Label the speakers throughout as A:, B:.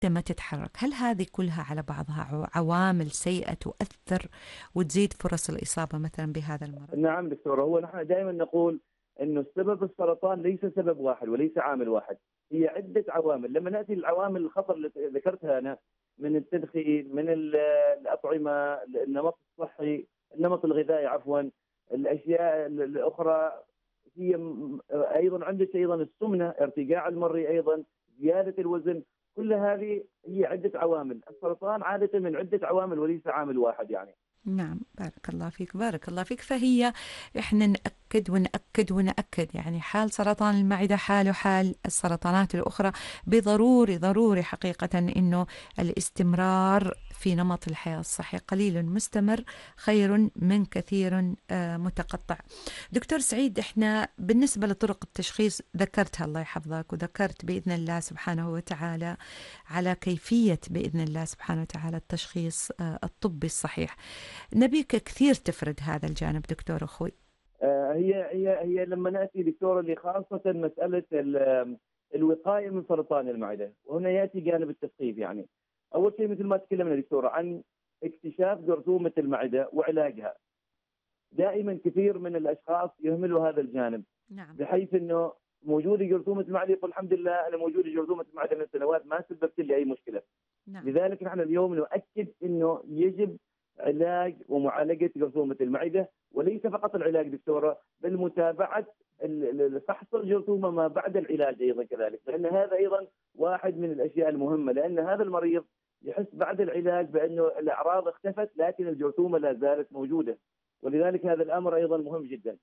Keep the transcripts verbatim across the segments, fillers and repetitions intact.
A: ما تتحرك. هل هذه كلها على بعضها عوامل سيئة تؤثر وتزيد فرص الإصابة مثلا بهذا المرض؟
B: نعم دكتورة، هو نحن دائما نقول أنه السبب السرطان ليس سبب واحد وليس عامل واحد، هي عدة عوامل. لما نأتي للعوامل الخطر اللي ذكرتها أنا، من التدخين، من الأطعمة، النمط الصحي، النمط الغذائي عفوا، الأشياء الأخرى، هي أيضا عندك أيضا السمنة، ارتجاع المريء، أيضا زيادة الوزن، كل هذه هي عدة عوامل. السرطان عادة من عدة عوامل وليس عامل واحد يعني.
A: نعم، بارك الله فيك، بارك الله فيك. فهي احنا نأكد ونأكد ونأكد، يعني حال سرطان المعدة حاله حال السرطانات الأخرى، بضروري ضروري حقيقة إنه الاستمرار في نمط الحياة الصحي، قليل مستمر خير من كثير متقطع. دكتور سعيد، احنا بالنسبة لطرق التشخيص ذكرتها الله يحفظك، وذكرت بإذن الله سبحانه وتعالى على كيفية بإذن الله سبحانه وتعالى التشخيص الطبي الصحيح. نبيك كثير تفرد هذا الجانب دكتور أخوي.
B: هي هي هي لما ناتي دكتور لخاصه مساله الوقايه من سرطان المعده، وهنا ياتي جانب التثقيف. يعني اول شيء مثل ما تكلمنا دكتور عن اكتشاف جرثومه المعده وعلاجها، دائما كثير من الاشخاص يهملوا هذا الجانب.
A: نعم.
B: بحيث انه موجوده جرثومه المعده يقول الحمد لله انا موجوده جرثومه المعده من سنوات ما سببت لي اي مشكله.
A: نعم.
B: لذلك نحن اليوم نؤكد انه يجب علاج ومعالجه جرثومه المعده، وليس فقط العلاج دكتوره، بل متابعه فحص الجرثومه ما بعد العلاج ايضا كذلك، لان هذا ايضا واحد من الاشياء المهمه، لان هذا المريض يحس بعد العلاج بانه الاعراض اختفت لكن الجرثومه لا زالت موجوده، ولذلك هذا الامر ايضا مهم جدا.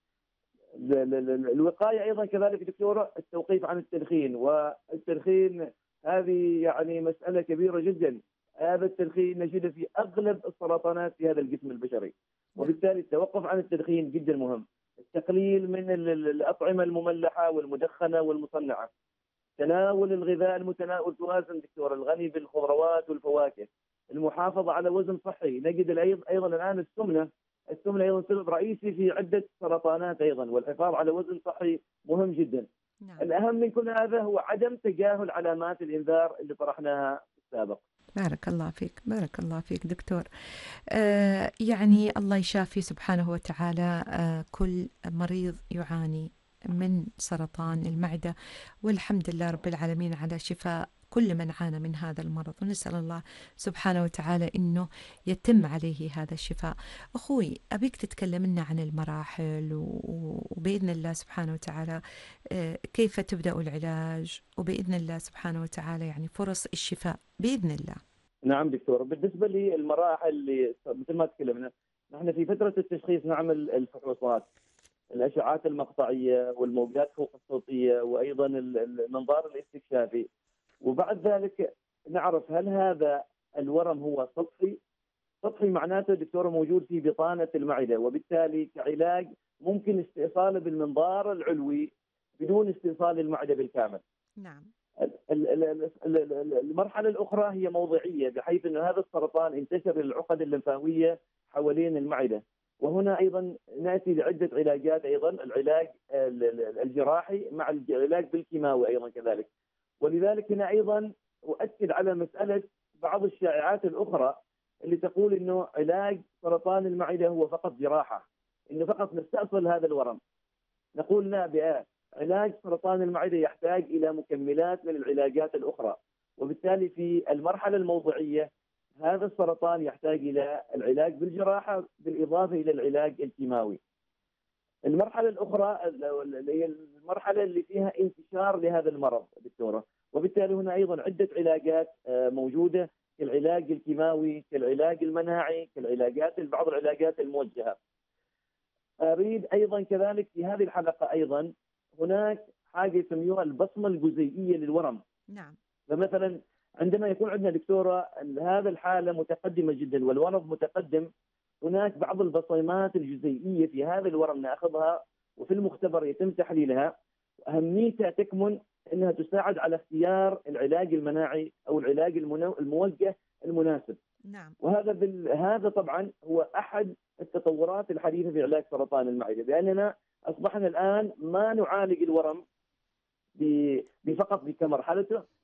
B: الوقايه ايضا كذلك دكتوره التوقيف عن التدخين، والتدخين هذه يعني مساله كبيره جدا. هذا التدخين نجده في اغلب السرطانات في هذا الجسم البشري، وبالتالي التوقف عن التدخين جدا مهم. التقليل من الاطعمه المملحه والمدخنه والمصنعه، تناول الغذاء المتناول توازن دكتور الغني بالخضروات والفواكه، المحافظه على وزن صحي. نجد ايضا الان السمنه السمنه ايضا سبب رئيسي في عده سرطانات ايضا، والحفاظ على وزن صحي مهم جدا.
A: نعم.
B: الاهم من كل هذا هو عدم تجاهل علامات الانذار اللي طرحناها في السابق.
A: بارك الله فيك، بارك الله فيك دكتور. آه يعني الله يشافي سبحانه وتعالى آه كل مريض يعاني من سرطان المعدة، والحمد لله رب العالمين على شفاء كل من عانى من هذا المرض، ونسأل الله سبحانه وتعالى إنه يتم عليه هذا الشفاء. أخوي أبيك تتكلم لنا عن المراحل، وبإذن الله سبحانه وتعالى كيف تبدأ العلاج، وبإذن الله سبحانه وتعالى يعني فرص الشفاء بإذن الله.
B: نعم دكتور، بالنسبة للمراحل اللي مثل ما تكلمنا، نحن في فترة التشخيص نعمل الفحوصات، الأشعات المقطعية والموجات فوق الصوتية، وأيضا المنظار الاستكشافي، وبعد ذلك نعرف هل هذا الورم هو سطحي. سطحي معناته دكتور موجود في بطانة المعدة، وبالتالي كعلاج ممكن استئصاله بالمنظار العلوي بدون استئصال المعدة بالكامل.
A: نعم.
B: المرحلة الأخرى هي موضعية، بحيث أن هذا السرطان انتشر العقد الليمفاوية حوالين المعدة، وهنا أيضا نأتي لعدة علاجات، أيضا العلاج الجراحي مع العلاج بالكيماوي أيضا كذلك. ولذلك هنا أيضا أؤكد على مسألة بعض الشائعات الأخرى اللي تقول أنه علاج سرطان المعدة هو فقط جراحة، أنه فقط نستأصل هذا الورم. نقول لا، بآه علاج سرطان المعدة يحتاج إلى مكملات من العلاجات الأخرى، وبالتالي في المرحلة الموضعية هذا السرطان يحتاج إلى العلاج بالجراحة بالإضافة إلى العلاج الكيماوي. المرحلة الأخرى هي المرحلة اللي فيها انتشار لهذا المرض دكتورة، وبالتالي هنا أيضا عدة علاجات موجودة، كالعلاج الكيماوي، كالعلاج المناعي، كالعلاجات بعض العلاجات الموجهة. أريد أيضا كذلك في هذه الحلقة أيضا هناك حاجة يسميوها البصمة الجزيئية للورم.
A: نعم.
B: فمثلا عندما يكون عندنا دكتورة هذا الحالة متقدمة جدا والورم متقدم، هناك بعض البصمات الجزيئية في هذا الورم نأخذها وفي المختبر يتم تحليلها، أهميتها تكمن أنها تساعد على اختيار العلاج المناعي أو العلاج الموجه المناسب.
A: نعم.
B: وهذا بال... هذا طبعا هو أحد التطورات الحديثة في علاج سرطان المعدة، بأننا أصبحنا الآن ما نعالج الورم بفقط كمرحلته،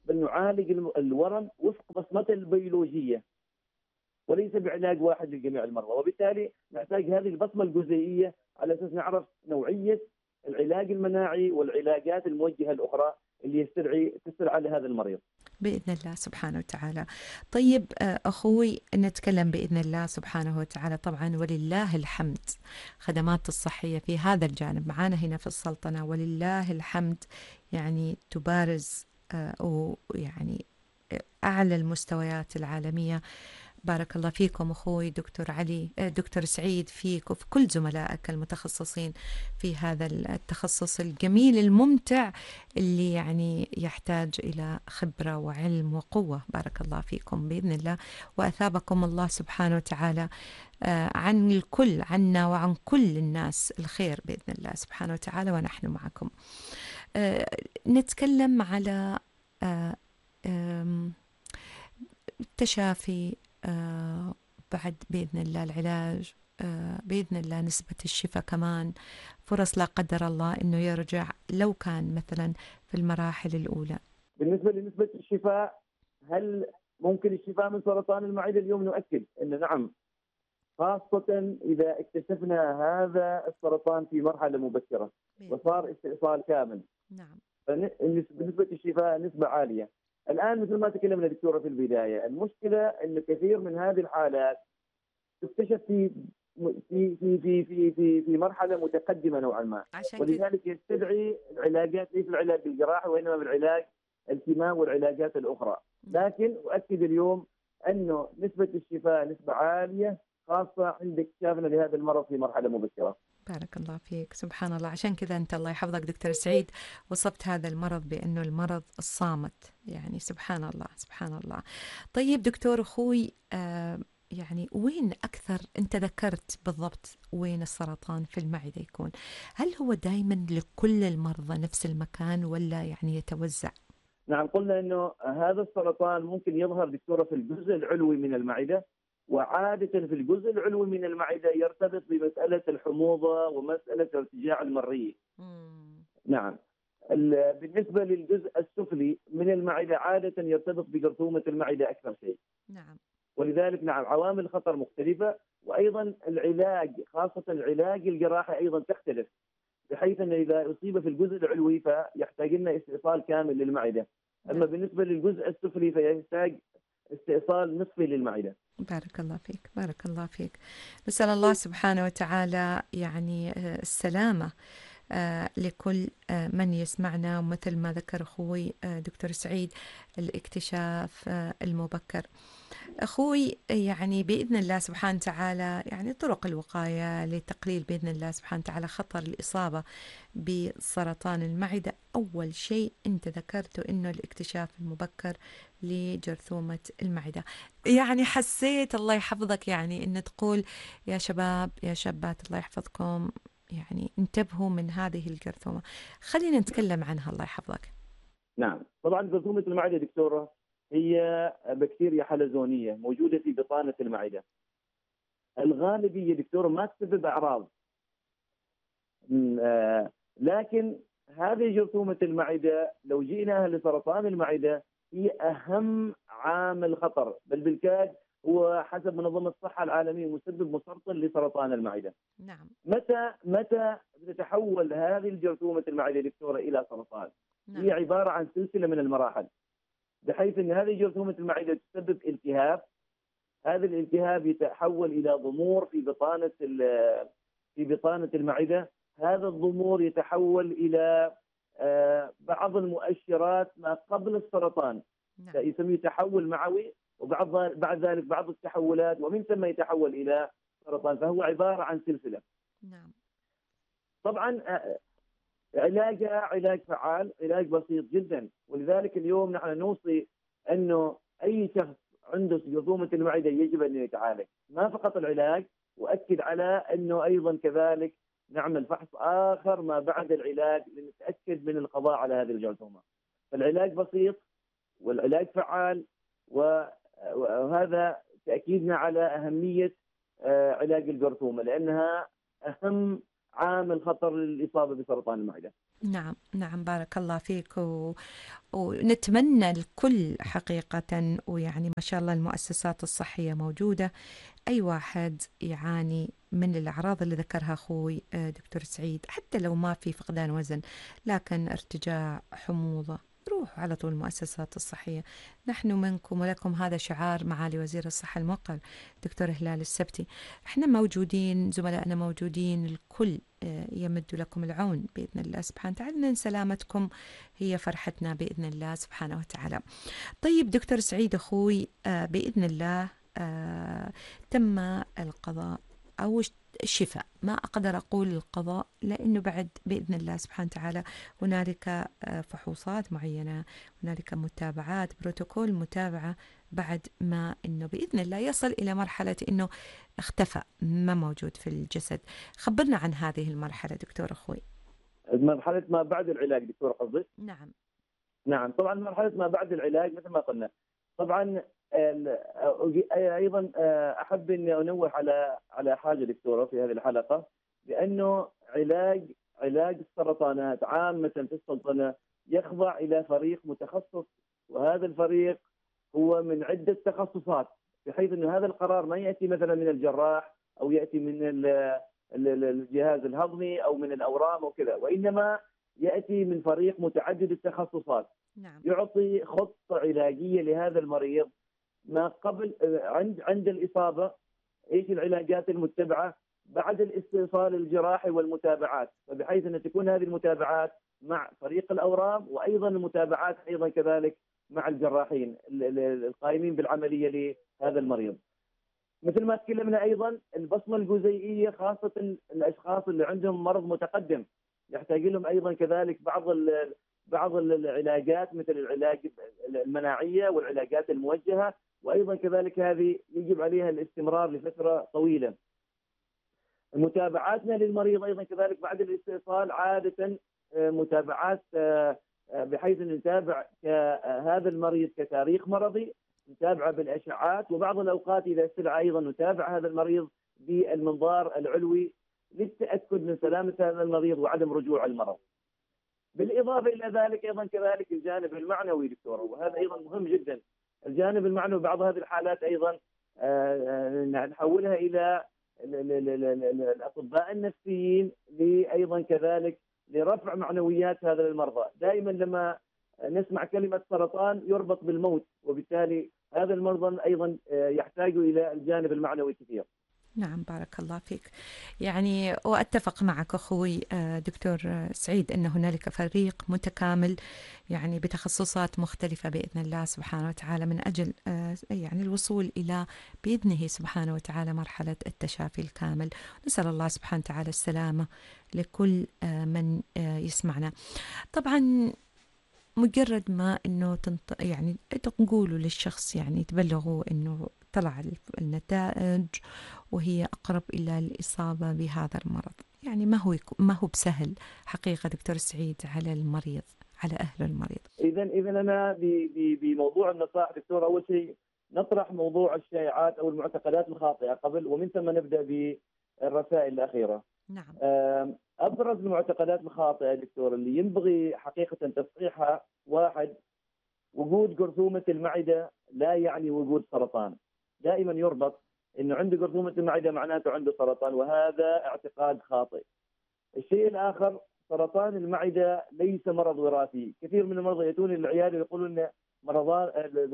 B: بل نعالج الورم وفق بصمته البيولوجيه وليس بعلاج واحد لجميع المرضى، وبالتالي نحتاج هذه البصمه الجزيئيه على اساس نعرف نوعيه العلاج المناعي والعلاجات الموجهه الاخرى اللي يستدعي تستدعى لهذا المريض.
A: بإذن الله سبحانه وتعالى. طيب أخوي، نتكلم بإذن الله سبحانه وتعالى طبعا ولله الحمد خدمات الصحية في هذا الجانب معانا هنا في السلطنة ولله الحمد، يعني تبارز ويعني أعلى المستويات العالمية. بارك الله فيكم أخوي دكتور علي، دكتور سعيد، فيك وفي كل زملائك المتخصصين في هذا التخصص الجميل الممتع اللي يعني يحتاج إلى خبرة وعلم وقوة. بارك الله فيكم بإذن الله، وأثابكم الله سبحانه وتعالى عن الكل، عنا وعن كل الناس الخير بإذن الله سبحانه وتعالى، ونحن معكم. نتكلم على التشافي آه بعد بإذن الله العلاج، آه بإذن الله نسبة الشفاء كمان، فرص لا قدر الله أنه يرجع لو كان مثلا في المراحل الأولى.
B: بالنسبة لنسبة الشفاء، هل ممكن الشفاء من سرطان المعدة؟ اليوم نؤكد أن نعم، خاصة إذا اكتشفنا هذا السرطان في مرحلة مبكرة وصار استئصال كامل.
A: نعم.
B: فنسبة الشفاء نسبة عالية. الآن مثل ما تكلمنا دكتورة في البداية، المشكلة أن كثير من هذه الحالات تكتشف في في في في في في, في مرحلة متقدمة نوعا ما، ولذلك يستدعي العلاجات ليس العلاج بالجراحة وإنما بالعلاج الكيماوي والعلاجات الأخرى. لكن أؤكد اليوم أنه نسبة الشفاء نسبة عالية، خاصة عند اكتشافنا لهذا المرض في مرحلة مبكرة.
A: بارك الله فيك، سبحان الله. عشان كذا أنت الله يحفظك دكتور سعيد وصفت هذا المرض بأنه المرض الصامت، يعني سبحان الله سبحان الله. طيب دكتور أخوي، آه يعني وين أكثر، أنت ذكرت بالضبط وين السرطان في المعدة يكون، هل هو دائما لكل المرضى نفس المكان ولا يعني يتوزع؟
B: نعم، قلنا أنه هذا السرطان ممكن يظهر دكتورة في الجزء العلوي من المعدة، وعادة في الجزء العلوي من المعدة يرتبط بمسألة الحموضة ومسألة ارتجاع المريء.
A: مم.
B: نعم. بالنسبة للجزء السفلي من المعدة عادة يرتبط بجرثومة المعدة أكثر شيء.
A: نعم.
B: ولذلك نعم عوامل الخطر مختلفة، وأيضا العلاج خاصة العلاج الجراحي أيضا تختلف، بحيث أن إذا أصيب في الجزء العلوي فيحتاج لنا استئصال كامل للمعدة، أما بالنسبة للجزء السفلي فيحتاج استئصال نصفي للمعدة.
A: بارك الله فيك بارك الله فيك. نسأل الله سبحانه وتعالى يعني السلامة لكل من يسمعنا، ومثل ما ذكر أخوي دكتور سعيد الاكتشاف المبكر. أخوي يعني بإذن الله سبحانه وتعالى يعني طرق الوقاية لتقليل بإذن الله سبحانه وتعالى خطر الإصابة بسرطان المعدة. أول شيء أنت ذكرته إنه الاكتشاف المبكر لجرثومة المعدة. يعني حسيت الله يحفظك يعني إن تقول يا شباب يا شابات الله يحفظكم، يعني انتبهوا من هذه الجرثومة. خلينا نتكلم عنها الله يحفظك.
B: نعم، طبعا جرثومة المعدة دكتورة هي بكتيريا حلزونية موجودة في بطانة المعدة. الغالبية دكتورة ما تسبب أعراض، لكن هذه جرثومة المعدة لو جئنا لسرطان المعدة هي أهم عامل خطر، بل بالكاد هو حسب منظمة الصحة العالمية مسبب مسرطن لسرطان المعدة.
A: نعم.
B: متى متى تتحول هذه الجرثومة المعدة دكتورة إلى سرطان؟ نعم. هي عبارة عن سلسلة من المراحل، بحيث أن هذه جرثومة المعدة تسبب التهاب، هذا الالتهاب يتحول إلى ضمور في بطانة في بطانة المعدة، هذا الضمور يتحول إلى بعض المؤشرات ما قبل السرطان. نعم. يسميه تحول معوي، وبعد بعد ذلك بعض التحولات، ومن ثم يتحول إلى سرطان، فهو عبارة عن سلسلة.
A: نعم.
B: طبعا علاجها علاج فعال، علاج بسيط جدا، ولذلك اليوم نحن نوصي أنه أي شخص عنده جرثومة المعدة يجب أن يتعالج، ما فقط العلاج، وأكد على أنه أيضا كذلك نعمل فحص آخر ما بعد العلاج لنتأكد من القضاء على هذه الجرثومة. فالعلاج بسيط والعلاج فعال، وهذا تأكيدنا على أهمية علاج الجرثومة، لأنها أهم عامل خطر للإصابة بسرطان المعدة.
A: نعم نعم، بارك الله فيك. و... ونتمنى الكل حقيقة، ويعني ما شاء الله المؤسسات الصحية موجودة، أي واحد يعاني من الأعراض اللي ذكرها أخوي آه، دكتور سعيد، حتى لو ما في فقدان وزن لكن ارتجاع، حموضة، روحوا على طول المؤسسات الصحية. نحن منكم ولكم، هذا شعار معالي وزير الصحة الموقر دكتور هلال السبتي. احنا موجودين، زملائنا موجودين، الكل آه، يمد لكم العون بإذن الله سبحانه وتعالى، لأن سلامتكم هي فرحتنا بإذن الله سبحانه وتعالى. طيب دكتور سعيد أخوي، آه، بإذن الله آه، تم القضاء أو الشفاء، ما أقدر أقول القضاء لأنه بعد بإذن الله سبحانه وتعالى هنالك آه، فحوصات معينة، هنالك متابعات، بروتوكول متابعة بعد ما أنه بإذن الله يصل إلى مرحلة أنه اختفى، ما موجود في الجسد. خبرنا عن هذه المرحلة دكتور أخوي.
B: مرحله ما بعد العلاج دكتور قصدك؟
A: نعم
B: نعم، طبعا مرحله ما بعد العلاج مثل ما قلنا. طبعا ال- ايضا احب اني انوه على على حاجه دكتوره في هذه الحلقه، بانه علاج علاج السرطانات عامه في السلطنه يخضع الى فريق متخصص، وهذا الفريق هو من عده تخصصات، بحيث انه هذا القرار ما ياتي مثلا من الجراح او ياتي من ال- ال- الجهاز الهضمي او من الاورام وكذا، وانما ياتي من فريق متعدد التخصصات
A: نعم
B: يعطي خطه علاجيه لهذا المريض ما قبل عند عند الاصابه، ايش العلاجات المتبعه بعد الاستئصال الجراحي والمتابعات، فبحيث ان تكون هذه المتابعات مع فريق الاورام، وايضا المتابعات ايضا كذلك مع الجراحين القائمين بالعمليه لهذا المريض. مثل ما تكلمنا ايضا البصمه الجزيئيه، خاصه الاشخاص اللي عندهم مرض متقدم يحتاج لهم ايضا كذلك بعض بعض العلاجات مثل العلاج المناعيه والعلاجات الموجهه، وايضا كذلك هذه يجب عليها الاستمرار لفتره طويله. متابعاتنا للمريض ايضا كذلك بعد الاستئصال عاده متابعات بحيث ان نتابع هذا المريض كتاريخ مرضي، نتابعه بالاشعاعات، وبعض الاوقات اذا استدعى ايضا نتابع هذا المريض بالمنظار العلوي للتاكد من سلامه هذا المريض وعدم رجوع المرض. بالاضافه الى ذلك ايضا كذلك الجانب المعنوي دكتوره، وهذا ايضا مهم جدا. الجانب المعنوي بعض هذه الحالات ايضا نحولها الى الاطباء النفسيين ايضا كذلك لرفع معنويات هذا المرضى. دائما لما نسمع كلمه سرطان يربط بالموت، وبالتالي هذا المرضى ايضا يحتاج الى الجانب المعنوي كثير.
A: نعم بارك الله فيك. يعني وأتفق معك أخوي دكتور سعيد أن هنالك فريق متكامل يعني بتخصصات مختلفة بإذن الله سبحانه وتعالى من أجل يعني الوصول إلى بإذنه سبحانه وتعالى مرحلة التشافي الكامل. نسأل الله سبحانه وتعالى السلامة لكل من يسمعنا. طبعا مجرد ما انه تنط... يعني تقولوا للشخص، يعني تبلغوا انه طلع النتائج وهي اقرب الى الاصابه بهذا المرض، يعني ما هو يك... ما هو بسهل حقيقه دكتور سعيد على المريض، على اهل المريض.
B: اذا اذا انا ب... ب... بموضوع النصائح دكتور، اول شيء نطرح موضوع الشائعات او المعتقدات الخاطئه قبل، ومن ثم نبدا بالرسائل الاخيره.
A: نعم
B: ابرز المعتقدات الخاطئه دكتور اللي ينبغي حقيقه تصحيحها: واحد، وجود جرثومه المعده لا يعني وجود سرطان. دائما يربط انه عنده جرثومه المعده معناته عنده سرطان، وهذا اعتقاد خاطئ. الشيء الاخر، سرطان المعده ليس مرض وراثي. كثير من المرضى ياتون للعياده ويقولون ان مرضان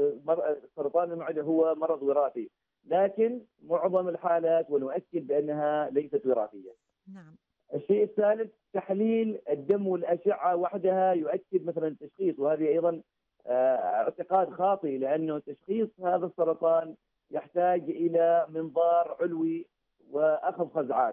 B: سرطان المعده هو مرض وراثي، لكن معظم الحالات ونؤكد بانها ليست وراثيه.
A: نعم.
B: الشيء الثالث، تحليل الدم والاشعه وحدها يؤكد مثلا التشخيص، وهذه ايضا اعتقاد خاطئ، لانه تشخيص هذا السرطان يحتاج الى منظار علوي واخذ خزعات.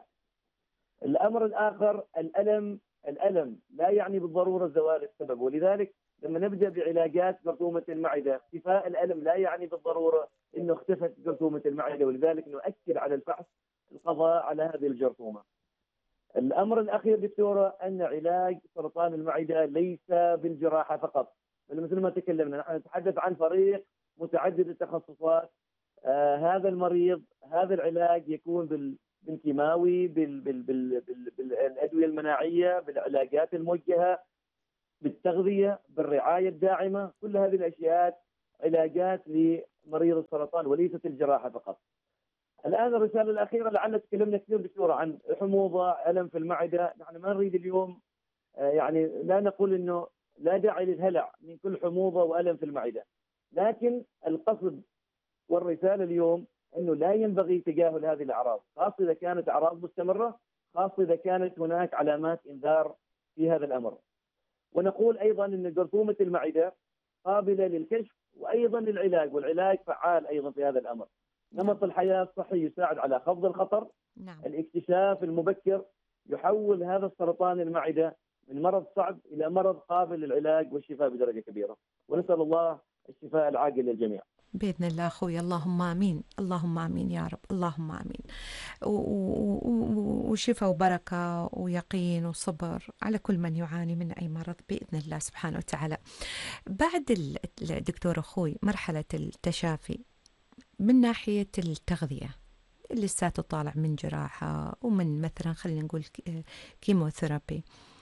B: الامر الاخر، الالم الالم لا يعني بالضروره زوال السبب، ولذلك لما نبدا بعلاجات جرثومه المعده، اختفاء الالم لا يعني بالضروره انه اختفت جرثومه المعده، ولذلك نؤكد على الفحص القضاء على هذه الجرثومه. الامر الاخير دكتوره، ان علاج سرطان المعده ليس بالجراحه فقط، مثل ما تكلمنا نحن نتحدث عن فريق متعدد التخصصات. آه هذا المريض، هذا العلاج يكون بالكيماوي، بال بال بال بال بالادويه المناعيه، بالعلاجات الموجهه، بالتغذيه، بالرعايه الداعمه. كل هذه الاشياء علاجات لمريض السرطان وليست الجراحه فقط. الان الرساله الاخيره، لعل تكلمنا كثير دكتوره عن حموضه، الم في المعده. نحن ما نريد اليوم آه، يعني لا نقول انه لا داعي للهلع من كل حموضه والم في المعده، لكن القصد والرساله اليوم انه لا ينبغي تجاهل هذه الاعراض، خاصه اذا كانت اعراض مستمره، خاصه اذا كانت هناك علامات انذار في هذا الامر. ونقول ايضا ان جرثومه المعده قابله للكشف وايضا للعلاج، والعلاج فعال ايضا في هذا الامر. نمط الحياه الصحي يساعد على خفض الخطر.
A: نعم.
B: الاكتشاف المبكر يحول هذا السرطان المعده من مرض صعب الى مرض قابل للعلاج والشفاء بدرجه كبيره، ونسال الله الشفاء العاجل للجميع
A: بإذن الله أخوي، اللهم آمين، اللهم آمين يا رب، اللهم آمين. و- و- و- وشفاء وبركة ويقين وصبر على كل من يعاني من أي مرض بإذن الله سبحانه وتعالى. بعد ال- الدكتور أخوي مرحلة التشافي من ناحية التغذية، لساته طالع من جراحة ومن مثلا خلينا نقول ك- كيموثيرابي،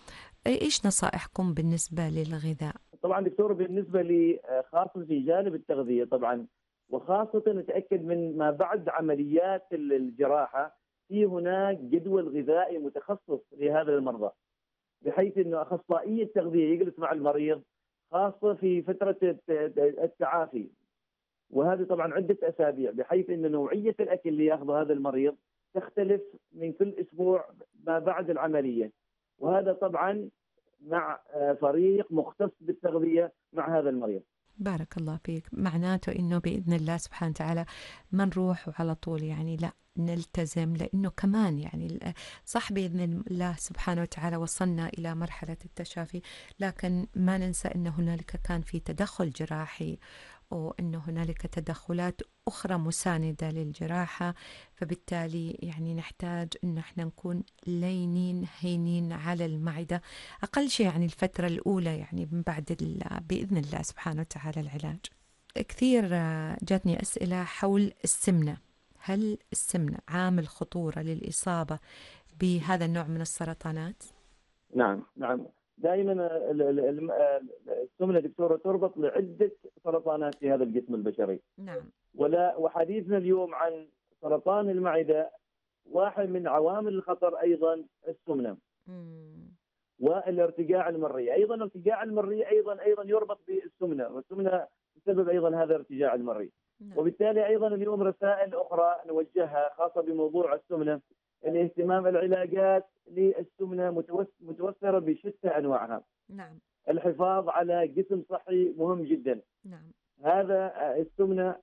A: إيش نصائحكم بالنسبة للغذاء؟
B: طبعا دكتور، بالنسبه لي آه، خاصه في جانب التغذيه طبعا، وخاصه نتاكد من ما بعد عمليات ال- الجراحه، في هناك جدول غذائي متخصص لهذا المرضى، بحيث انه اخصائي التغذيه يجلس مع المريض خاصه في فتره الت- التعافي، وهذه طبعا عده اسابيع، بحيث ان نوعيه الاكل اللي ياخذه هذا المريض تختلف من كل اسبوع ما بعد العمليه، وهذا طبعا مع آه، فريق مختص بالتغذيه مع هذا المريض.
A: بارك الله فيك. معناته إنه بإذن الله سبحانه وتعالى ما نروح على طول، يعني لا نلتزم، لأنه كمان يعني ال- صح بإذن الله سبحانه وتعالى وصلنا إلى مرحلة التشافي، لكن ما ننسى أن هنالك كان في تدخل جراحي، وأنه هنالك تدخلات أخرى مساندة للجراحة، فبالتالي يعني نحتاج أن احنا نكون لينين هينين على المعدة أقل شيء، يعني الفترة الأولى، يعني من بعد ال- بإذن الله سبحانه وتعالى العلاج. كثير آه، جاتني أسئلة حول السمنة. هل السمنة عامل خطورة للإصابة بهذا النوع من السرطانات؟
B: نعم نعم، دائما ال- ال- ال- السمنه دكتوره تربط لعده سرطانات في هذا الجسم البشري،
A: نعم.
B: ولا وحديثنا اليوم عن سرطان المعده واحد من عوامل الخطر ايضا السمنه.
A: مم.
B: والارتجاع المريء ايضا، الارتجاع المريء ايضا ايضا يربط بالسمنه، والسمنه تسبب ايضا هذا الارتجاع المريء.
A: نعم.
B: وبالتالي ايضا اليوم رسائل اخرى نوجهها خاصه بموضوع السمنه، الاهتمام، العلاجات للسمنه متوس- متوفره بشتى انواعها.
A: نعم.
B: الحفاظ على جسم صحي مهم جدا.
A: نعم.
B: هذا آه، السمنه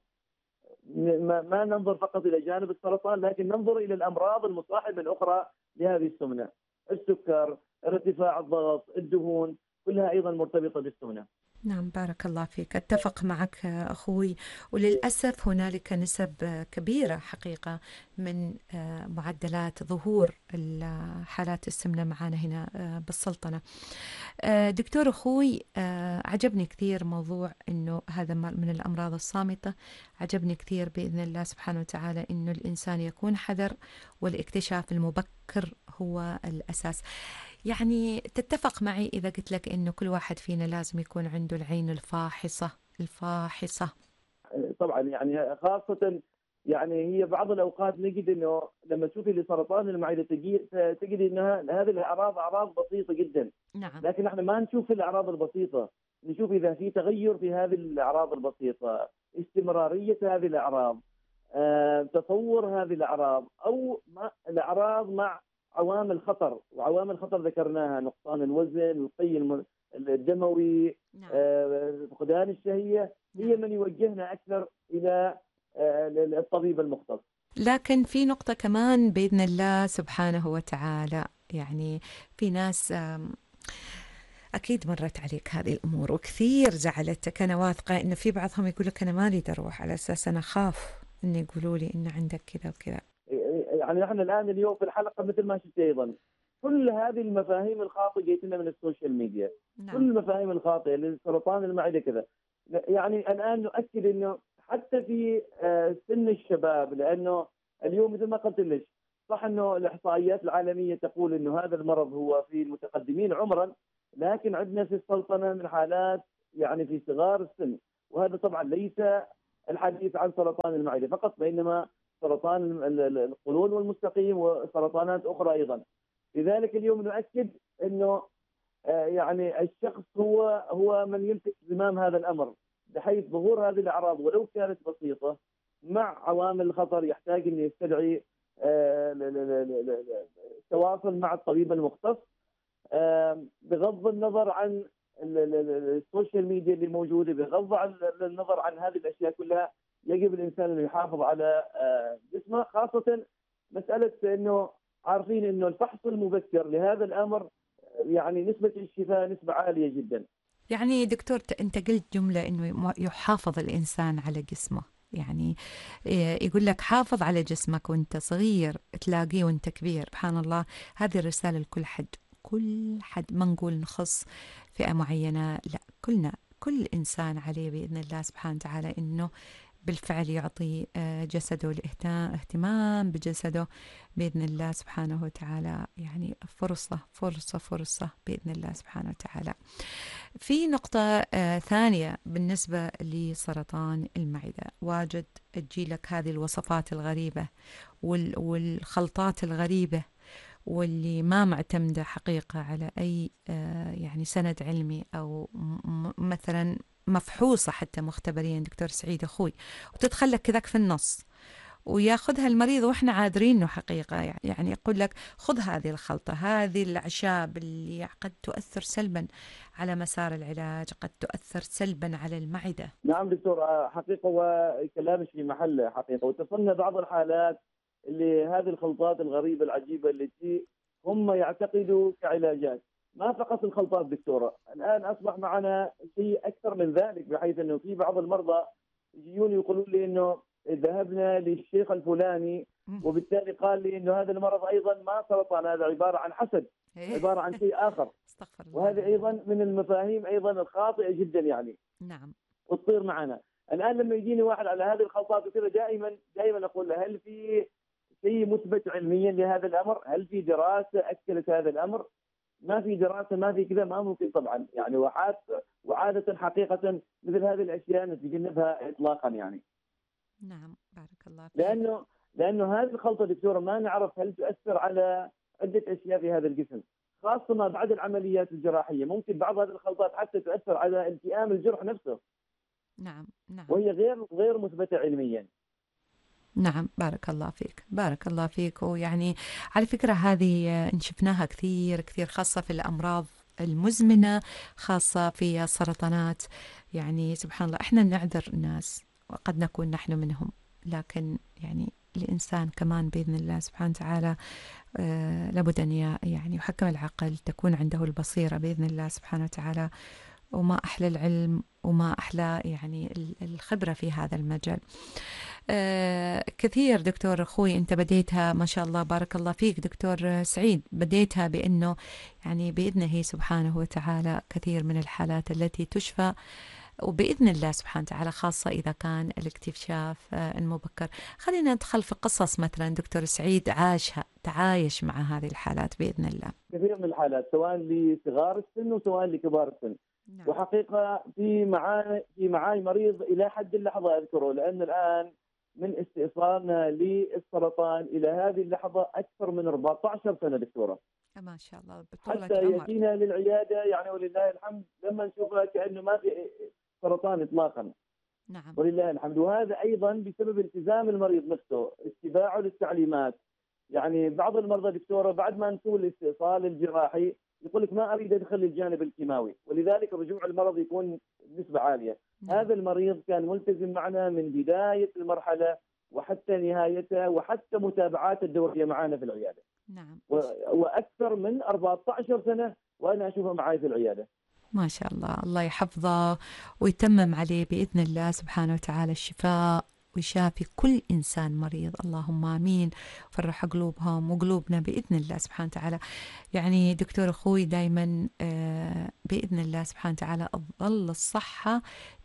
B: ما ما ننظر فقط الى جانب السرطان، لكن ننظر الى الامراض المصاحبه الاخرى لهذه السمنه، السكر، ارتفاع الضغط، الدهون، كلها ايضا مرتبطه بالسمنه.
A: نعم. بارك الله فيك، أتفق معك أخوي. وللأسف هنالك نسب كبيرة حقيقة من آه، معدلات ظهور ال- حالات السمنة معنا هنا آه، بالسلطنة. آه، دكتور أخوي، آه، عجبني كثير موضوع أنه هذا م- من الأمراض الصامتة. عجبني كثير بإذن الله سبحانه وتعالى أنه الإنسان يكون حذر، والاكتشاف المبكر هو الأساس. يعني تتفق معي إذا قلت لك أنه كل واحد فينا لازم يكون عنده العين الفاحصة الفاحصة.
B: طبعا يعني خاصه، يعني هي بعض الاوقات نجد انه لما تشوفي لسرطان المعده تجي تجد انها هذه الاعراض اعراض بسيطه جدا،
A: نعم.
B: لكن احنا ما نشوف الاعراض البسيطه، نشوف اذا في تغير في هذه الاعراض البسيطه، استمراريه هذه الاعراض، آه، تطور هذه الاعراض، او ما الاعراض مع عوامل خطر، وعوامل خطر ذكرناها: نقصان الوزن، القي الم- الدموي،
A: نعم.
B: آه، فقدان الشهيه، هي
A: نعم.
B: من يوجهنا اكثر الى آه، الطبيب المختص.
A: لكن في نقطة كمان بإذن الله سبحانه وتعالى، يعني في ناس آم، أكيد مرت عليك هذه الأمور وكثير زعلتك. أنا واثقة إن في بعضهم يقول لك أنا ما أريد أروح على أساس أنا خاف إن يقولوا لي إن عندك كذا وكذا.
B: يعني نحن الان اليوم في الحلقه مثل ما شفت ايضا كل هذه المفاهيم الخاطئه جايتنا من السوشيال ميديا،
A: نعم.
B: كل المفاهيم الخاطئه لسرطان المعده كذا. يعني الان نؤكد انه حتى في آه، سن الشباب، لانه اليوم مثل ما قلت لك صح أنه الإحصائيات العالمية تقول أنه هذا المرض هو في المتقدمين عمرا، لكن عندنا في السلطنة من حالات يعني في صغار السن، وهذا طبعا ليس الحديث عن سرطان المعدة فقط، وإنما سرطان القولون والمستقيم وسرطانات أخرى أيضا. لذلك اليوم نؤكد أنه يعني الشخص هو هو من يمسك زمام هذا الأمر، بحيث ظهور هذه الأعراض ولو كانت بسيطة مع عوامل الخطر يحتاج أن يستدعي التواصل مع الطبيب المختص، بغض النظر عن السوشيال ميديا اللي موجوده، بغض النظر عن هذه الاشياء كلها. يجب الانسان انه يحافظ على جسمه، خاصه مساله انه عارفين انه الفحص المبكر لهذا الامر يعني نسبه الشفاء نسبه عاليه جدا.
A: يعني دكتور انت قلت جمله انه يحافظ الانسان على جسمه، يعني يقول لك حافظ على جسمك وانت صغير تلاقيه وانت كبير. سبحان الله، هذه الرساله لكل حد، كل حد، ما نقول نخص فئة معينة، لا، كلنا، كل إنسان عليه بإذن الله سبحانه وتعالى إنه بالفعل يعطي جسده الاهتمام بجسده بإذن الله سبحانه وتعالى، يعني فرصة فرصة فرصة بإذن الله سبحانه وتعالى. في نقطة ثانية بالنسبة لسرطان المعدة، واجد تجيلك هذه الوصفات الغريبة والخلطات الغريبة واللي ما معتمدة حقيقة على أي يعني سند علمي أو مثلا مفحوصة حتى مختبريا دكتور سعيد أخوي، وتدخل لك كذاك في النص وياخذها المريض وإحنا عادرينه حقيقة. يعني يقول لك خذ هذه الخلطة، هذه الأعشاب اللي قد تؤثر سلبا على مسار العلاج، قد تؤثر سلبا على المعدة.
B: نعم دكتور، حقيقة وكلامش في محله حقيقة. وتصلنا بعض الحالات اللي هذه الخلطات الغريبة العجيبة التي هم يعتقدوا كعلاجات. ما فقط الخلطات دكتورة، الآن أصبح معنا شيء أكثر من ذلك، بحيث أنه في بعض المرضى يجون يقولون لي أنه ذهبنا للشيخ الفلاني وبالتالي قال لي أنه هذا المرض أيضا ما سرطان، هذا عبارة عن حسد، عبارة عن شيء آخر. وهذه أيضا من المفاهيم أيضا الخاطئة جدا يعني.
A: نعم.
B: وتصير معنا الآن لما يجيني واحد على هذه الخلطات وكذا، دائما دائما أقول له هل في شيء مثبت علميا لهذا الأمر؟ هل في دراسة أكدت هذا الأمر؟ ما في دراسة، ما في كذا، ما ممكن طبعا يعني. وعادة حقيقة مثل هذه الأشياء نتجنبها إطلاقا يعني.
A: نعم، بارك الله فيك.
B: لأنه لأنه هذه الخلطة دكتورة ما نعرف هل تؤثر على عدة أشياء في هذا الجسم، خاصة ما بعد العمليات الجراحية. ممكن بعض هذه الخلطات حتى تؤثر على التئام الجرح نفسه.
A: نعم نعم.
B: وهي غير غير مثبتة علميا.
A: نعم، بارك الله فيك، بارك الله فيك. ويعني على فكرة هذه شفناها كثير كثير، خاصة في الأمراض المزمنة، خاصة في السرطانات. يعني سبحان الله، احنا نعذر الناس وقد نكون نحن منهم، لكن يعني الإنسان كمان بإذن الله سبحانه وتعالى آه لابد أن يعني يحكم العقل، تكون عنده البصيرة بإذن الله سبحانه وتعالى. وما أحلى العلم وما أحلى يعني الخبرة في هذا المجال. آه كثير دكتور أخوي أنت بديتها ما شاء الله، بارك الله فيك دكتور سعيد، بديتها بأنه يعني بإذنه سبحانه وتعالى كثير من الحالات التي تشفى وبإذن الله سبحانه وتعالى، خاصة إذا كان الاكتشاف المبكر. خلينا ندخل في قصص مثلا دكتور سعيد عاشها، تعايش مع هذه الحالات بإذن الله.
B: كثير من الحالات سواء لصغار السن وسواء لكبار السن. نعم. وحقيقة في معاي في معاي مريض إلى حد اللحظة أذكره، لأن الآن من استئصالنا للسرطان إلى هذه اللحظة أكثر من أربعة عشر سنة دكتورة.
A: ما شاء الله، بطولة
B: حتى يأتينا للعيادة يعني ولله الحمد لما نشوفها كأنه ما في سرطان إطلاقا.
A: نعم.
B: ولله الحمد. وهذا أيضا بسبب التزام المريض نفسه، اتباعه للتعليمات. يعني بعض المرضى دكتورة بعد ما نسوي الاستئصال الجراحي يقول لك ما أريد أدخل الجانب الكيماوي، ولذلك رجوع المرض يكون بنسبة عالية. نعم. هذا المريض كان ملتزم معنا من بداية المرحلة وحتى نهايتها، وحتى متابعات الدورية معنا في العيادة.
A: نعم.
B: وأكثر من أربعة عشر سنة وأنا أشوفها معي في العيادة.
A: ما شاء الله، الله يحفظه ويتمم عليه بإذن الله سبحانه وتعالى الشفاء، ويشافي كل إنسان مريض، اللهم آمين. فرح قلوبهم وقلوبنا بإذن الله سبحانه وتعالى. يعني دكتور أخوي دايما بإذن الله سبحانه وتعالى تظل الصحة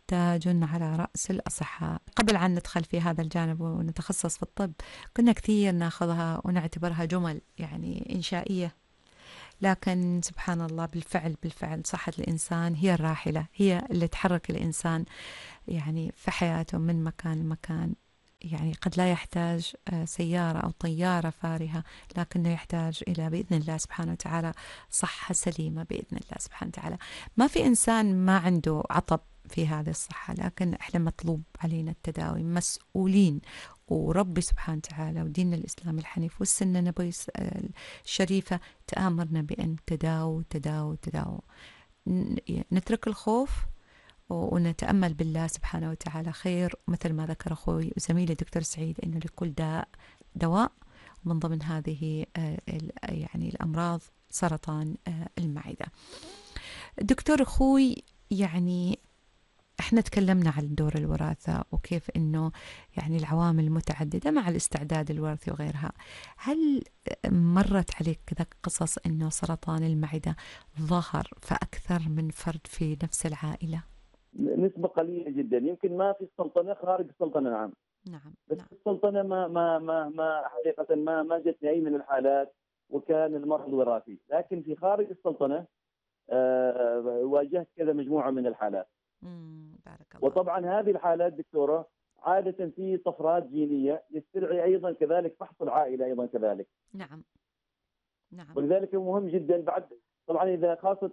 A: تاج على رأس الأصحاء. قبل أن ندخل في هذا الجانب ونتخصص في الطب كنا كثير ناخذها ونعتبرها جمل يعني إنشائية، لكن سبحان الله بالفعل بالفعل صحة الإنسان هي الراحلة، هي اللي تحرك الإنسان يعني في حياته من مكان لمكان. يعني قد لا يحتاج سيارة أو طيارة فارهة، لكنه يحتاج إلى بإذن الله سبحانه وتعالى صحة سليمة بإذن الله سبحانه وتعالى. ما في إنسان ما عنده عطب في هذه الصحة، لكن إحنا مطلوب علينا التداوي، مسؤولين. وربي سبحانه وتعالى ودين الإسلام الحنيف والسنة النبوية الشريفة تآمرنا بأن تداووا تداووا تداووا، نترك الخوف ونتأمل بالله سبحانه وتعالى خير. مثل ما ذكر أخوي وزميلي دكتور سعيد أنه لكل داء دواء، ومن ضمن هذه يعني الأمراض سرطان المعدة. دكتور أخوي، يعني احنا تكلمنا عن دور الوراثة وكيف انه يعني العوامل المتعددة مع الاستعداد الوراثي وغيرها. هل مرت عليك كذا قصص انه سرطان المعدة ظهر في اكثر من فرد في نفس العائلة؟
B: نسبة قليلة جدا، يمكن ما في السلطنة، خارج السلطنة نعم.
A: نعم.
B: بس
A: نعم.
B: السلطنة ما ما ما ما حقيقة ما ما جتني أي من الحالات وكان المرض وراثي، لكن في خارج السلطنة آه واجهت كذا مجموعة من الحالات.
A: مم. بارك الله.
B: وطبعا هذه الحالات دكتورة عادة في طفرات جينية يستدعي أيضا كذلك فحص العائلة أيضا كذلك.
A: نعم. نعم.
B: ولذلك مهم جدا بعد طبعا إذا خاصة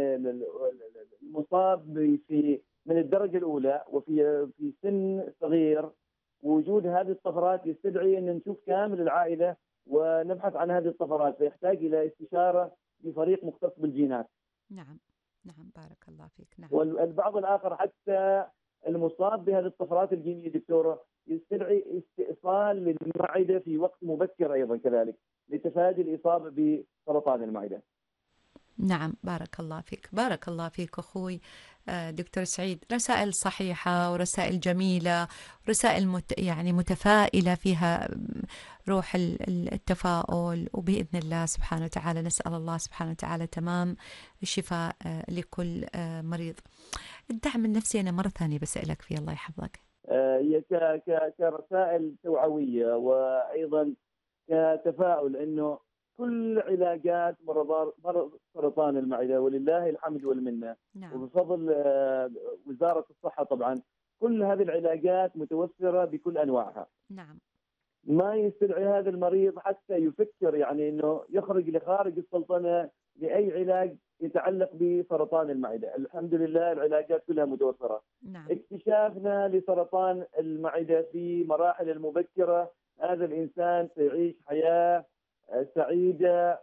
B: المصاب في من الدرجة الأولى وفي في سن صغير، وجود هذه الطفرات يستدعي أن نشوف كامل العائلة ونبحث عن هذه الطفرات، فيحتاج إلى استشارة بفريق مختص بالجينات.
A: نعم. نعم. بارك الله فيك. نعم.
B: والبعض الآخر حتى المصاب بهذه الطفرات الجينية دكتورة يستدعي استئصال للمعدة في وقت مبكر أيضا كذلك لتفادي الإصابة بسرطان المعدة.
A: نعم. بارك الله فيك. بارك الله فيك أخوي دكتور سعيد. رسائل صحيحة ورسائل جميلة ورسائل مت يعني متفائلة فيها روح التفاؤل، وبإذن الله سبحانه وتعالى نسأل الله سبحانه وتعالى تمام الشفاء لكل مريض. الدعم النفسي أنا مرة ثانية بسألك فيه الله يحفظك.
B: هي كرسائل توعوية وأيضا كتفاؤل أنه كل علاجات مرض سرطان المعدة ولله الحمد والمنة،
A: نعم.
B: وبفضل وزارة الصحة طبعا كل هذه العلاجات متوفرة بكل أنواعها.
A: نعم.
B: ما يستدعي هذا المريض حتى يفكر يعني أنه يخرج لخارج السلطنة لأي علاج يتعلق بسرطان المعدة. الحمد لله العلاجات كلها متوفرة.
A: نعم.
B: اكتشافنا لسرطان المعدة في مراحل المبكرة، هذا الإنسان سيعيش حياة سعيدة،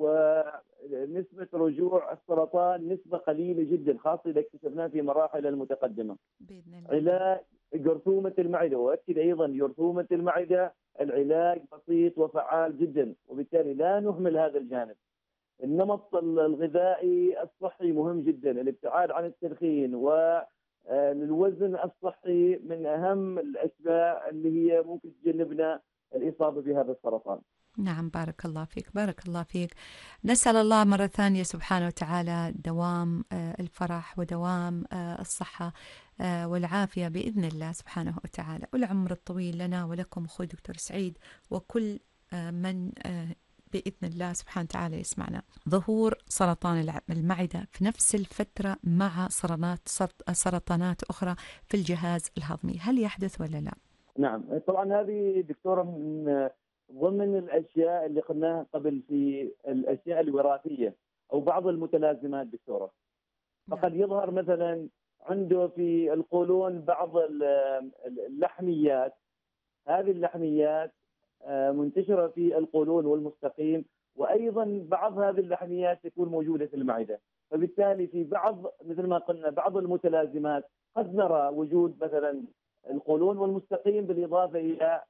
B: ونسبة رجوع السرطان نسبة قليلة جدا، خاصة إذا اكتشفناه في مراحل المتقدمة.
A: بإذن الله.
B: علاج جرثومة المعدة، وأكد أيضا جرثومة المعدة العلاج بسيط وفعال جدا، وبالتالي لا نهمل هذا الجانب. النمط الغذائي الصحي مهم جدا، الابتعاد عن التدخين والوزن الصحي من أهم الأشياء اللي هي ممكن تجنبنا الإصابة بهذا السرطان.
A: نعم. بارك الله فيك. بارك الله فيك. نسأل الله مرة ثانية سبحانه وتعالى دوام الفرح ودوام الصحة والعافية بإذن الله سبحانه وتعالى، والعمر الطويل لنا ولكم أخوي دكتور سعيد وكل من بإذن الله سبحانه وتعالى يسمعنا. ظهور سرطان المعدة في نفس الفترة مع سرطانات سرطانات أخرى في الجهاز الهضمي، هل يحدث ولا لا؟
B: نعم طبعا هذه دكتورة من ضمن الأشياء اللي قلناها قبل في الأشياء الوراثية أو بعض المتلازمات دكتورة. فقد يظهر مثلا عنده في القولون بعض اللحميات، هذه اللحميات منتشرة في القولون والمستقيم، وأيضا بعض هذه اللحميات تكون موجودة في المعدة، فبالتالي في بعض مثل ما قلنا بعض المتلازمات قد نرى وجود مثلا القولون والمستقيم بالإضافة إلى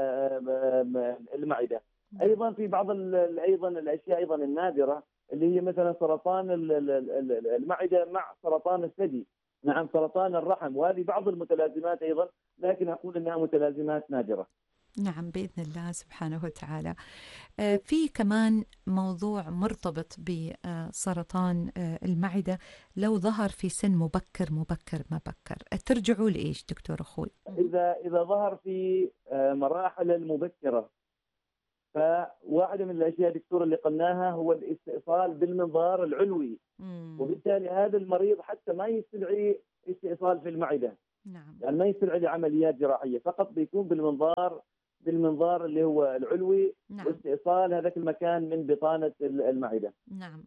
B: المعدة. أيضا في بعض أيضا الأشياء أيضا النادرة اللي هي مثلا سرطان المعدة مع سرطان الثدي، نعم سرطان الرحم، وهذه بعض المتلازمات أيضا، لكن أقول أنها متلازمات نادرة.
A: نعم بإذن الله سبحانه وتعالى. آه، في كمان موضوع مرتبط بسرطان آه، المعدة، لو ظهر في سن مبكر مبكر مبكر ترجعوا لإيش دكتور أخوي؟
B: اذا اذا ظهر في آه، مراحل المبكره، فواحده من الاشياء دكتور اللي قلناها هو الاستئصال بالمنظار العلوي،
A: مم.
B: وبالتالي هذا المريض حتى ما يستدعي استئصال في المعده،
A: نعم
B: يعني ما يستدعي لعمليات جراحيه، فقط بيكون بالمنظار بالمنظار اللي هو العلوي،
A: نعم
B: واستئصال هذاك المكان من بطانه المعده.
A: نعم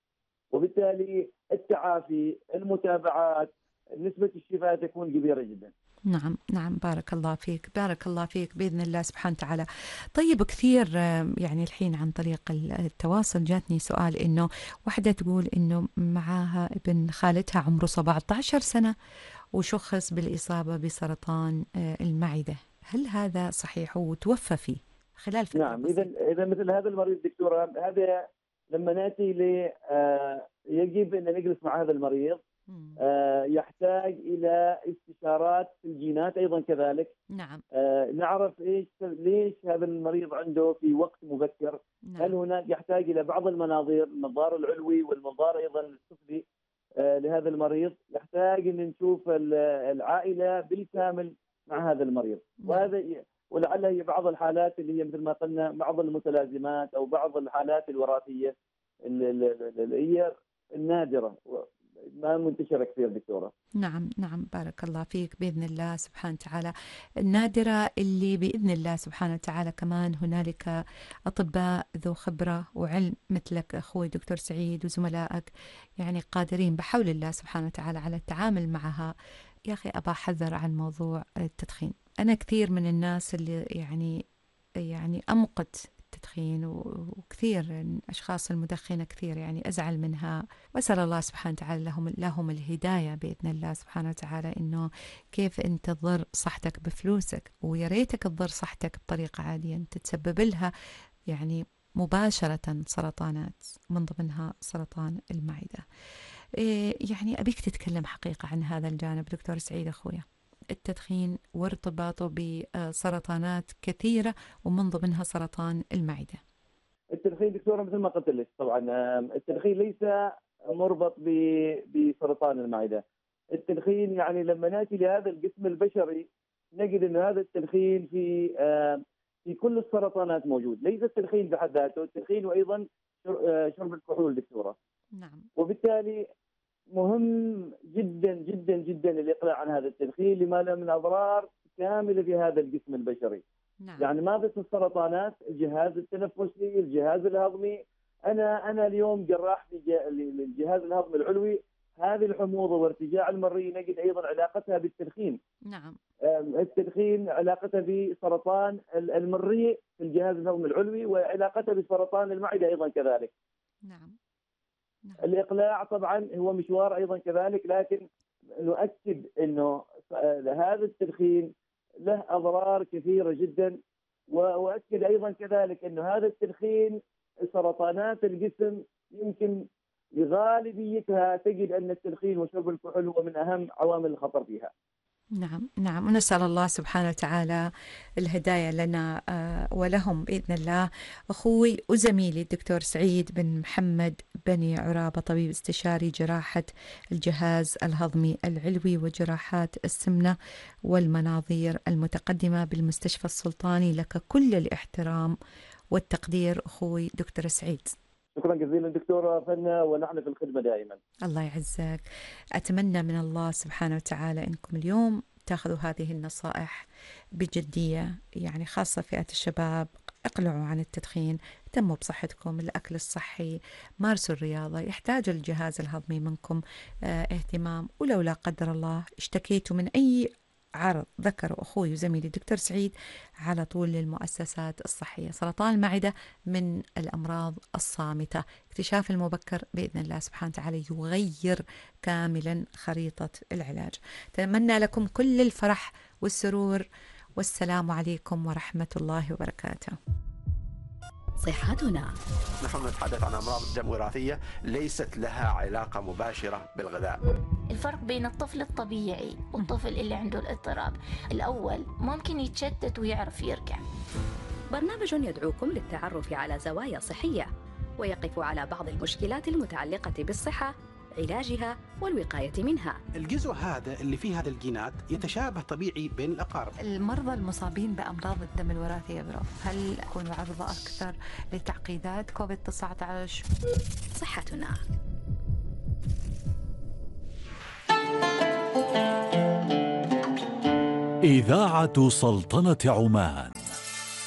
B: وبالتالي التعافي، المتابعات، نسبه الشفاء تكون كبيره جدا.
A: نعم نعم بارك الله فيك، بارك الله فيك بإذن الله سبحانه وتعالى. طيب كثير آه، يعني الحين عن طريق التواصل جاتني سؤال، إنه واحدة تقول إنه معاها ابن خالتها عمره سبعة عشر سنة وشخص بالإصابة بسرطان آه، المعدة، هل هذا صحيح وتوفى فيه خلال فترة
B: نعم، اذا
A: بسيطة؟
B: اذا مثل هذا المريض دكتوره، هذا لما ناتي ل آه، يجب ان نجلس مع هذا المريض،
A: مم.
B: آه، يحتاج الى استشارات في الجينات ايضا كذلك،
A: نعم
B: آه، نعرف ايش ليش هذا المريض عنده في وقت مبكر، هل
A: نعم
B: هناك يحتاج الى بعض المناظير، المنظار العلوي والمنظار ايضا السفلي آه، لهذا المريض، يحتاج ان نشوف ال- العائله بالكامل مع هذا المريض،
A: نعم
B: وهذا ي- ولعل هي بعض الحالات اللي هي مثل ما قلنا بعض المتلازمات او بعض الحالات الوراثيه اللي اللي- اللي هي النادره، ما منتشره كثير دكتوره.
A: نعم نعم بارك الله فيك بإذن الله سبحانه وتعالى، النادرة اللي بإذن الله سبحانه وتعالى كمان هنالك أطباء ذو خبرة وعلم مثلك أخوي دكتور سعيد وزملائك، يعني قادرين بحول الله سبحانه وتعالى على التعامل معها. يا أخي أبا حذر عن موضوع التدخين، أنا كثير من الناس اللي يعني يعني أمقت التدخين، و- وكثير الأشخاص المدخنة كثير يعني أزعل منها، وأسأل الله سبحانه وتعالى لهم لهم الهداية بإذن الله سبحانه وتعالى، إنه كيف أنت تضر صحتك بفلوسك، ويا ريتك تضر صحتك بطريقة عادية أنت تسبب لها يعني مباشرة سرطانات، من ضمنها سرطان المعدة. إيه يعني أبيك تتكلم حقيقة عن هذا الجانب دكتور سعيد أخويا، التدخين وارتباطه بسرطانات كثيرة ومن ضمنها سرطان المعدة.
B: التدخين دكتوره مثل ما قلت لك طبعا، آم، التدخين ليس مربط ب- بسرطان المعده. التدخين يعني لما ناتي لهذا الجسم البشري نجد ان هذا التدخين في آم، في كل السرطانات موجود، ليس التدخين بحد ذاته، التدخين وايضا شر- آه، شرب الكحول دكتوره.
A: نعم
B: وبالتالي مهم جدا جدا جدا الاقلاع عن هذا التدخين لما له من اضرار كامله في هذا الجسم البشري.
A: نعم
B: يعني ما بس السرطانات، الجهاز التنفسي، الجهاز الهضمي. انا انا اليوم جراح في ج- للجهاز الهضمي العلوي، هذه الحموضه وارتجاع المريء نجد ايضا علاقتها بالتدخين.
A: نعم
B: آم، التدخين علاقتها بسرطان ال- المريء في الجهاز الهضمي العلوي، وعلاقتها بسرطان المعده ايضا كذلك.
A: نعم نعم
B: الاقلاع طبعا هو مشوار ايضا كذلك، لكن نؤكد انه هذا التدخين له اضرار كثيره جدا، واؤكد ايضا كذلك انه هذا التدخين سرطانات الجسم يمكن بغالبيتها تجد ان التدخين وشرب الكحول هو من اهم عوامل الخطر فيها.
A: نعم نعم ونسأل الله سبحانه وتعالى الهداية لنا آه، ولهم بإذن الله. أخوي وزميلي الدكتور سعيد بن محمد بني عرابة، طبيب استشاري جراحة الجهاز الهضمي العلوي وجراحات السمنة والمناظير المتقدمة بالمستشفى السلطاني، لك كل الاحترام والتقدير أخوي دكتور سعيد.
B: شكرا جزيلا دكتوره فنا، ونحن في الخدمه دائما.
A: الله يعزك. أتمنى من الله سبحانه وتعالى أنكم اليوم تاخذوا هذه النصائح بجدية، يعني خاصة فئة الشباب، اقلعوا عن التدخين، اهتموا بصحتكم، الأكل الصحي، مارسوا الرياضة، يحتاج الجهاز الهضمي منكم اه اهتمام. ولو لا قدر الله اشتكيتوا من أي عرض ذكره أخوي وزميلي الدكتور سعيد، على طول للمؤسسات الصحية. سرطان المعدة من الأمراض الصامتة، اكتشاف المبكر بإذن الله سبحانه وتعالى يغير كاملا خريطة العلاج. أتمنى لكم كل الفرح والسرور، والسلام عليكم ورحمة الله وبركاته.
C: صحتنا.
D: نحن نتحدث عن أمراض دم وراثية ليست لها علاقة مباشرة بالغذاء.
E: الفرق بين الطفل الطبيعي والطفل اللي عنده الاضطراب، الأول ممكن يتشتت ويعرف يرجع،
C: برنامج يدعوكم للتعرف على زوايا صحية ويقف على بعض المشكلات المتعلقة بالصحة، علاجها والوقاية منها.
E: الجزء هذا اللي فيه هذا الجينات يتشابه طبيعي بين الأقارب.
A: المرضى المصابين بأمراض الدم الوراثية برو هل يكونوا عرضة أكثر لتعقيدات كوفيد تسعة عشر؟
C: صحتنا.
F: إذاعة سلطنة عمان.